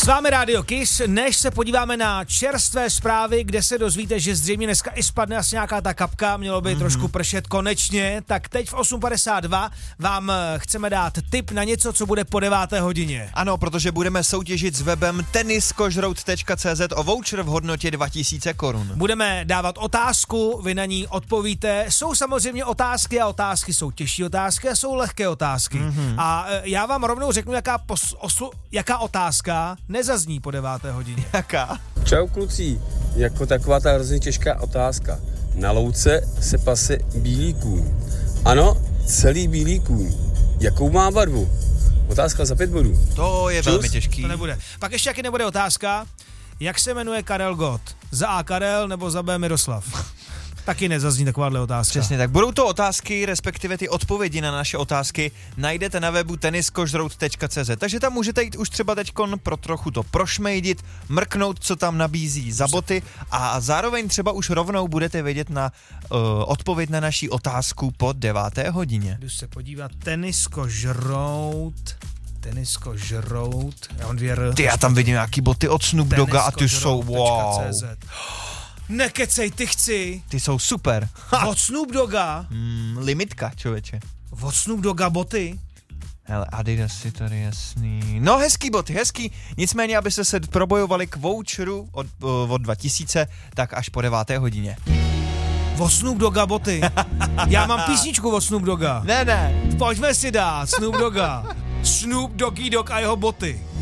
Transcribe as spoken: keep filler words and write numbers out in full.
S vámi Rádio Kiss, než se podíváme na čerstvé zprávy, kde se dozvíte, že zřejmě dneska i spadne asi nějaká ta kapka, mělo by mm-hmm. trošku pršet konečně, tak teď v osm padesát dva vám chceme dát tip na něco, co bude po deváté hodině. Ano, protože budeme soutěžit s webem tennis kožrout tečka cé zet o voucher v hodnotě dva tisíce korun. Budeme dávat otázku, vy na ní odpovíte. Jsou samozřejmě otázky a otázky jsou těžší otázky a jsou lehké otázky. Mm-hmm. A já vám rovnou řeknu, jaká, pos, oslu, jaká otázka nezazní po deváté hodině. Jaká? Čau kluci, jako taková ta hrozně těžká otázka. Na louce se pase bílý kůň. Ano, celý bílý kůň. Jakou má barvu? Otázka za pět bodů. To je Čus? velmi těžký. To nebude. Pak ještě jaký nebude otázka, jak se jmenuje Karel Gott? Za A Karel nebo za B Miroslav? Taky nezazní takováhle otázka. Přesně tak. Budou to otázky, respektive ty odpovědi na naše otázky najdete na webu tennis kožrout tečka cé zet. Takže tam můžete jít už třeba teďkon pro trochu to prošmejdit, mrknout, co tam nabízí za boty a zároveň třeba už rovnou budete vědět na uh, odpověď na naší otázku po deváté hodině. Jdu se podívat, tennis kožrout... Tenisko žrout, já mám dvě R. Ty, já tam vidím nějaký boty od Snoop Dogga a ty jsou wow. Nekecej, ty chci. Ty jsou super. Od Snoop Dogga. Mm, limitka, člověče. Od Snoop Dogga boty. Hele, Adidas si tady jasný. No hezký boty, hezký. Nicméně, abyste se probojovali k voucheru od, od dva tisíce, tak až po deváté hodině. Od Snoop Dogga boty. Já mám písničku od Snoop Dogga. Ne, ne. Pojďme si dát Snoop Dogga. Snoop Doggy Dogg a jeho boty.